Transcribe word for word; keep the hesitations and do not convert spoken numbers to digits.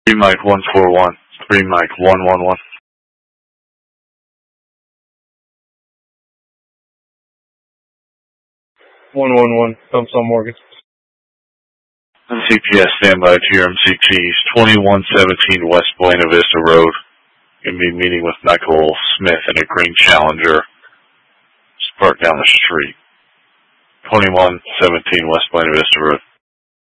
three Mike one four one. three Mike one one one. one one one, Thumbs on Morgan. C P S standby to your M C Ts. twenty-one seventeen West Buena Vista Road. Going to be meeting with Michael Smith in a green Challenger. Just park down the street. twenty-one seventeen West Buena Vista Road.